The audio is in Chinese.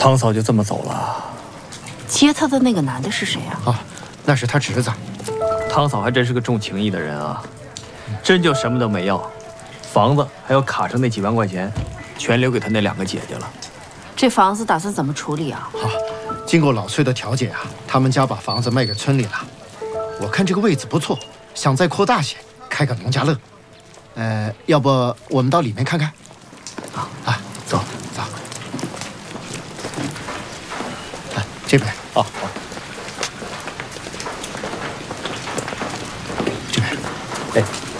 汤嫂就这么走了。 接她的那个男的是谁啊？ 那是他侄子。 汤嫂还真是个重情义的人啊，真就什么都没要，房子还有卡上那几万块钱，全留给他那2个姐姐了。 这房子打算怎么处理啊？ 经过老崔的调解啊，他们家把房子卖给村里了。我看这个位置不错，想再扩大些，开个农家乐。要不我们到里面看看？走。这边。 好。